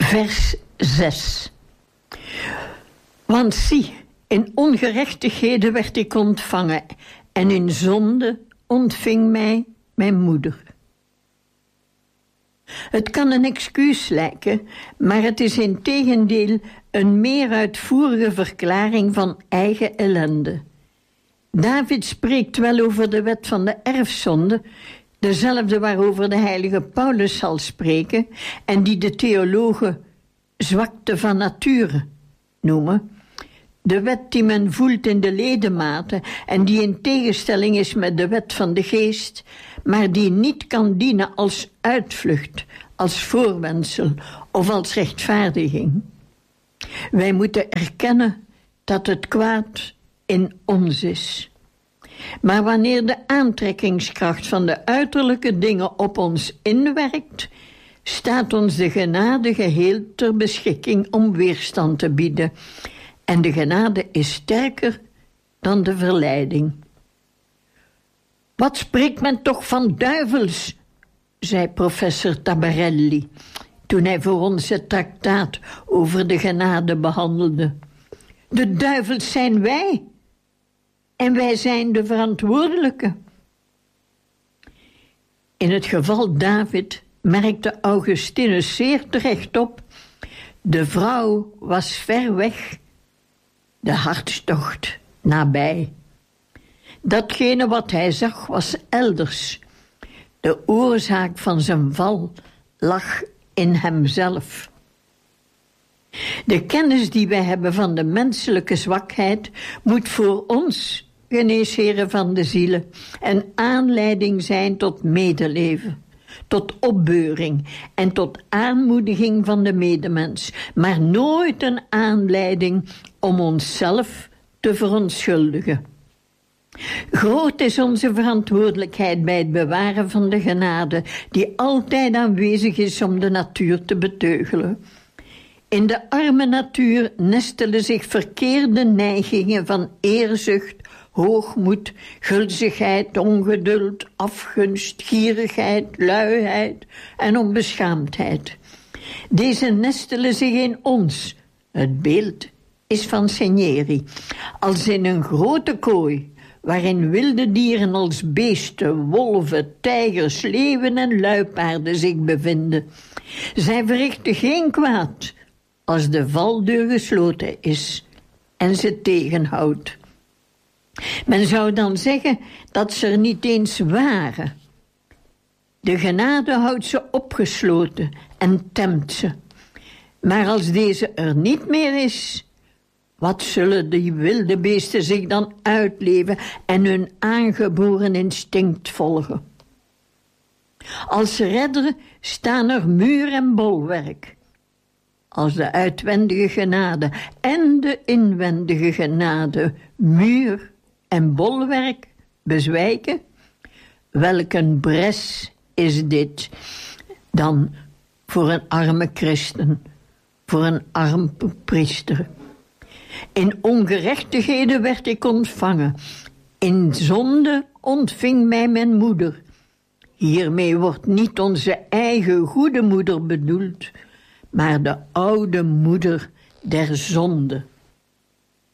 Vers 6. Want zie, in ongerechtigheden werd ik ontvangen, en in zonde ontving mij mijn moeder. Het kan een excuus lijken, maar het is integendeel een meer uitvoerige verklaring van eigen ellende. David spreekt wel over de wet van de erfzonde, dezelfde waarover de heilige Paulus zal spreken en die de theologen zwakte van nature noemen. De wet die men voelt in de ledematen en die in tegenstelling is met de wet van de geest, maar die niet kan dienen als uitvlucht, als voorwendsel of als rechtvaardiging. Wij moeten erkennen dat het kwaad in ons is. Maar wanneer de aantrekkingskracht van de uiterlijke dingen op ons inwerkt, staat ons de genade geheel ter beschikking om weerstand te bieden. En de genade is sterker dan de verleiding. Wat spreekt men toch van duivels, zei professor Tabarelli, toen hij voor ons het traktaat over de genade behandelde. De duivels zijn wij, en wij zijn de verantwoordelijke. In het geval David merkte Augustinus zeer terecht op: de vrouw was ver weg, de hartstocht nabij. Datgene wat hij zag was elders. De oorzaak van zijn val lag in hemzelf. De kennis die wij hebben van de menselijke zwakheid moet voor ons, geneesheren van de zielen, een aanleiding zijn tot medeleven, tot opbeuring en tot aanmoediging van de medemens, maar nooit een aanleiding om onszelf te verontschuldigen. Groot is onze verantwoordelijkheid bij het bewaren van de genade, die altijd aanwezig is om de natuur te beteugelen. In de arme natuur nestelen zich verkeerde neigingen van eerzucht, hoogmoed, gulzigheid, ongeduld, afgunst, gierigheid, luiheid en onbeschaamdheid. Deze nestelen zich in ons. Het beeld is van Cinieri, als in een grote kooi, waarin wilde dieren als beesten, wolven, tijgers, leeuwen en luipaarden zich bevinden. Zij verrichten geen kwaad als de valdeur gesloten is en ze tegenhoudt. Men zou dan zeggen dat ze er niet eens waren. De genade houdt ze opgesloten en temt ze. Maar als deze er niet meer is, wat zullen die wilde beesten zich dan uitleven en hun aangeboren instinct volgen? Als redder staan er muur en bolwerk. Als de uitwendige genade en de inwendige genade muur en bolwerk bezwijken, welk een bres is dit dan voor een arme christen, voor een arm priester. In ongerechtigheden werd ik ontvangen, in zonde ontving mij mijn moeder. Hiermee wordt niet onze eigen goede moeder bedoeld, maar de oude moeder der zonde.